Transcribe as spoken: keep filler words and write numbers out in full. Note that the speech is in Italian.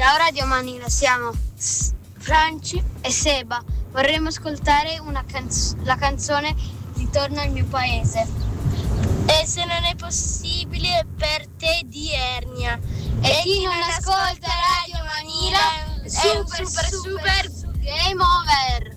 Ciao Radio Manila, siamo Franci e Seba. Vorremmo ascoltare una canz- la canzone Ritorno al mio paese. E se non è possibile per te di Ernia. E, e chi non ascolta Radio Manila è un super super, super game over.